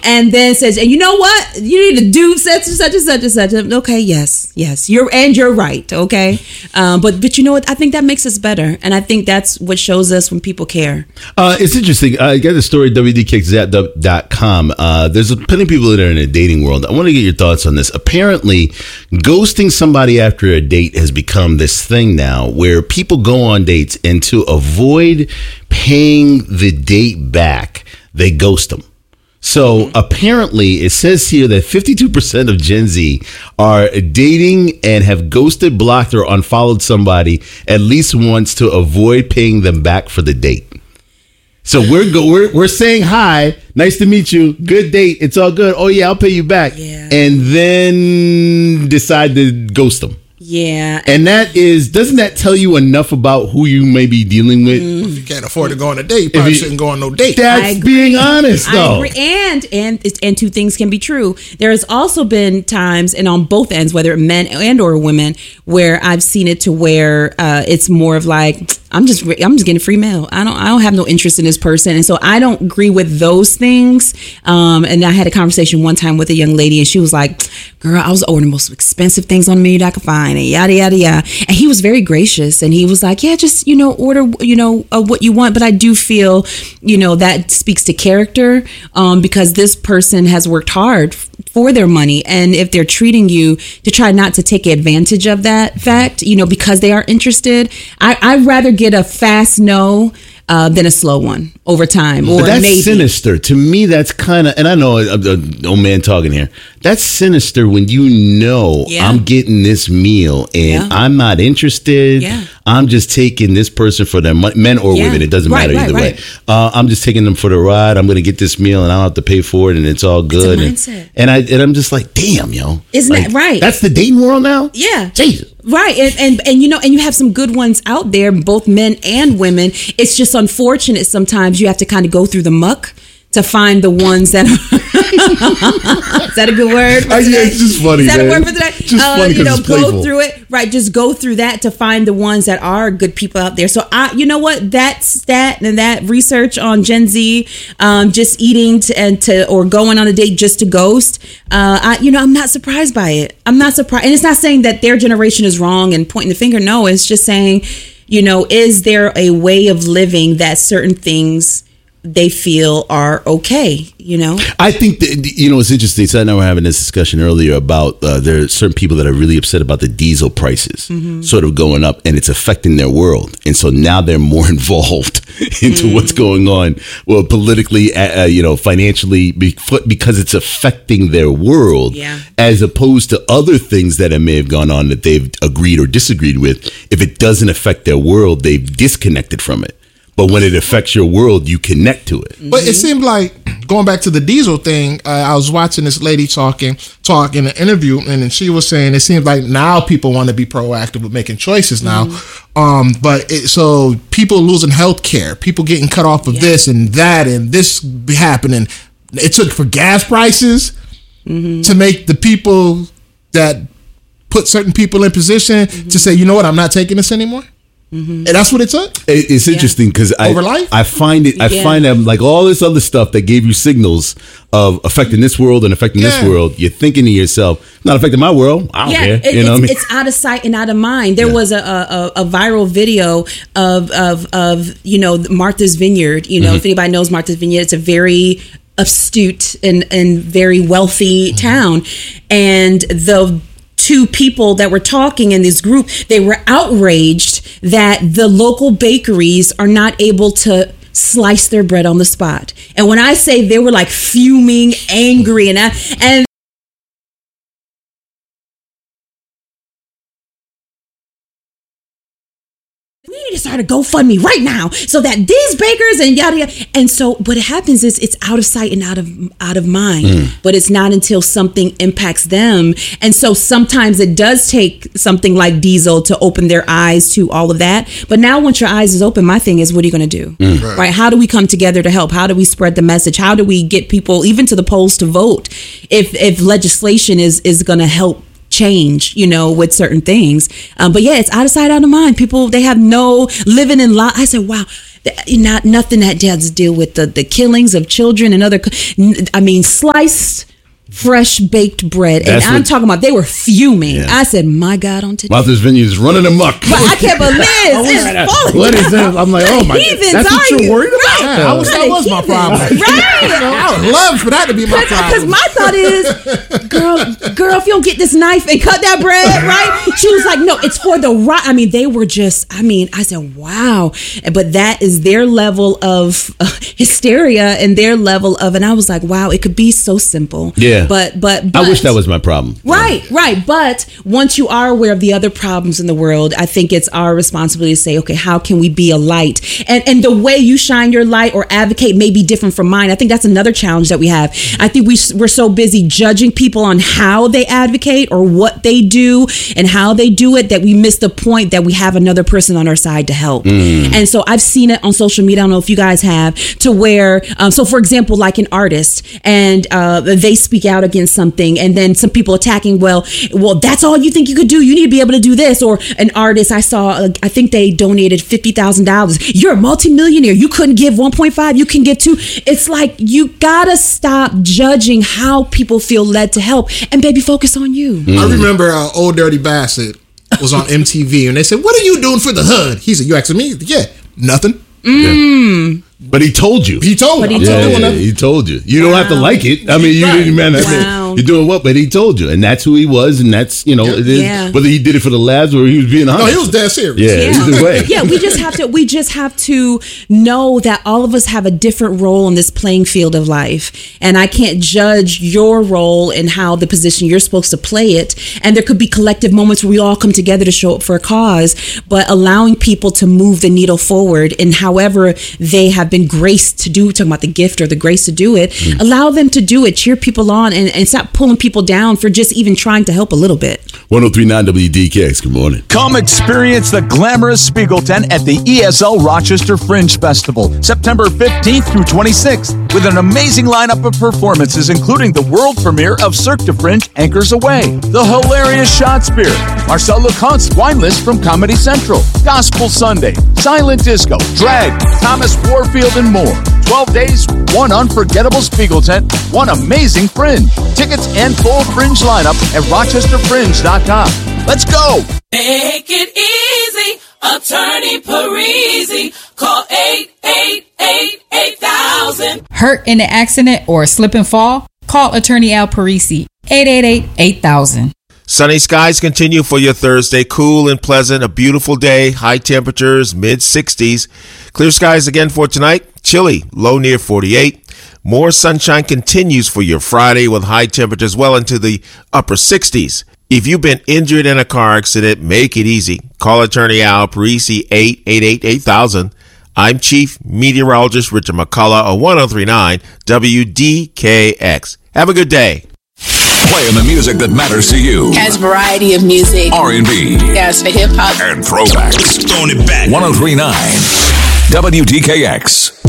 and then says, and you know what? You need to do such and such and such and such. Okay, yes, you're right. Okay, but you know what? I think that makes us better, and I think that's what shows us when people care. It's interesting. I got a story wdkickzap.com. There's plenty of people that are in a dating world. I want to get your thoughts on this. Apparently, ghosting somebody after a date has become this thing now, where people go on dates and to avoid paying the date back, they ghost them. So apparently it says here that 52% of Gen Z are dating and have ghosted, blocked, or unfollowed somebody at least once to avoid paying them back for the date. So we're saying hi, nice to meet you, good date, it's all good. Oh yeah, I'll pay you back. Yeah. And then decide to ghost them. Yeah. And doesn't that tell you enough about who you may be dealing with? If you can't afford to go on a date, you probably shouldn't go on no date. That's being honest, though. I agree. And two things can be true. There has also been times, and on both ends, whether men and or women, where I've seen it to where it's more of like, I'm just getting free mail. I don't have no interest in this person, and so I don't agree with those things. And I had a conversation one time with a young lady, and she was like, "Girl, I was ordering the most expensive things on the menu I could find, and yada yada yada." And he was very gracious, and he was like, "Yeah, just order what you want." But I do feel that speaks to character, because this person has worked hard for their money, and if they're treating you to try not to take advantage of that fact, because they are interested, I'd rather get a fast no than a slow one over time. Or but that's maybe sinister to me. That's kind of, and I know an old man talking here. That's sinister when I'm getting this meal and I'm not interested. Yeah. I'm just taking this person for their money, men or women. It doesn't matter either way. I'm just taking them for the ride. I'm going to get this meal and I don't have to pay for it, and it's all good. It's a mindset. And I'm just like, damn, yo, isn't that right? That's the dating world now. Yeah, Jesus. Right, and you have some good ones out there, both men and women. It's just unfortunate sometimes you have to kind of go through the muck to find the ones that are is that a good word? Yeah, it's just funny. Is that man. a word for today? Just funny because it's playful. Go through it, right? Just go through that to find the ones that are good people out there. So you know what? That stat and that research on Gen Z, just eating or going on a date just to ghost. I'm not surprised by it. I'm not surprised, and it's not saying that their generation is wrong and pointing the finger. No, it's just saying, is there a way of living that certain things they feel are okay, I think that, it's interesting. So I know we're having this discussion earlier about there are certain people that are really upset about the diesel prices sort of going up, and it's affecting their world. And so now they're more involved into what's going on, well, politically, financially, because it's affecting their world, as opposed to other things that may have gone on that they've agreed or disagreed with. If it doesn't affect their world, they've disconnected from it. But when it affects your world, you connect to it. But it seemed like, going back to the diesel thing, I was watching this lady talk in an interview, and then she was saying it seems like now people want to be proactive with making choices now. So people losing health care, people getting cut off of this and that, and this happening. It took for gas prices to make the people that put certain people in position to say, you know what, I'm not taking this anymore. And that's what it took. It's interesting because I find that like all this other stuff that gave you signals of affecting this world and affecting this world, you're thinking to yourself, not affecting my world. I don't care. It's out of sight and out of mind. There was a viral video of Martha's Vineyard. If anybody knows Martha's Vineyard, it's a very astute and very wealthy town, and the two people that were talking in this group, they were outraged that the local bakeries are not able to slice their bread on the spot. And when I say they were like fuming, angry, and we need to start a GoFundMe right now so that these bakers and yada yada. And so what happens is it's out of sight and out of mind. But it's not until something impacts them. And so sometimes it does take something like diesel to open their eyes to all of that. But now once your eyes is open, my thing is, what are you going to do? Right? How do we come together to help? How do we spread the message? How do we get people even to the polls to vote if legislation is going to help change, with certain things. But yeah, it's out of sight, out of mind. People, they have no living in life. I said, wow, nothing that has to deal with the killings of children and other. I mean, sliced fresh baked bread. And I'm talking about they were fuming. Yeah. I said, my God, on today. Martha's Vineyard is running amok. But I can't believe it's what is this? I'm like, oh my God. That's what you're worried about? Yeah, I wish that was my problem. Right. I would love for that to be my problem. Because my thought is, girl, if you don't get this knife and cut that bread, right? She was like, no, it's for the right. I mean, they were just, I said, wow. But that is their level of hysteria and their level of, and I was like, wow, it could be so simple. Yeah. But I wish that was my problem. Right. But once you are aware of the other problems in the world, I think it's our responsibility to say, okay, how can we be a light? And the way you shine your light or advocate may be different from mine. I think that's another challenge that we have. I think we're so busy judging people on how they advocate or what they do and how they do it that we miss the point that we have another person on our side to help. And so I've seen it on social media. I don't know if you guys have, to where, so for example, like an artist and they speak out against something and then some people attacking, well, that's all you think you could do. You need to be able to do this. Or an artist I saw, I think they donated $50,000. You're a multimillionaire. You couldn't give 1.5. You can give 2. It's like, you gotta stop judging how people feel led to help and baby, focus on you. I remember Old Dirty Bastard was on MTV and they said, what are you doing for the hood? He said, you asking me? Yeah, nothing. Yeah. But he told you. He told you. He told you. You don't have to like it. I mean, you didn't, man. You're doing what? But he told you, and that's who he was, and that's it is, whether he did it for the laughs or he was being honest. No, he was dead serious. Either way. Yeah, we just have to know that all of us have a different role in this playing field of life, and I can't judge your role and how the position you're supposed to play it. And there could be collective moments where we all come together to show up for a cause, but allowing people to move the needle forward, and however they have been graced to do, talking about the gift or the grace to do it, allow them to do it, cheer people on, and stop pulling people down for just even trying to help a little bit. 103.9 WDKX, good morning. Come experience the glamorous Spiegelten at the ESL Rochester Fringe Festival, September 15th through 26th, with an amazing lineup of performances, including the world premiere of Cirque du Fringe Anchors Away, the hilarious Shot Spirit, Marcel Leconte's wine list from Comedy Central, Gospel Sunday, Silent Disco, Drag, Thomas Warfield, and more. 12 days, one unforgettable Spiegelten, one amazing Fringe. Tickets and full Fringe lineup at rochesterfringe.com. Let's go! Make it easy, Attorney Parisi. Call 888-8000. Hurt in an accident or slip and fall? Call Attorney Al Parisi. 888-8000. Sunny skies continue for your Thursday. Cool and pleasant, a beautiful day. High temperatures, mid-60s. Clear skies again for tonight. Chilly, low near 48. More sunshine continues for your Friday with high temperatures well into the upper 60s. If you've been injured in a car accident, make it easy. Call Attorney Al Parisi, 888-8000. I'm Chief Meteorologist Richard McCullough of 103.9 WDKX. Have a good day. Playing the music that matters to you. Has variety of music. R&B. Yes, for hip hop. And throwbacks. Throwing it back. 103.9 WDKX.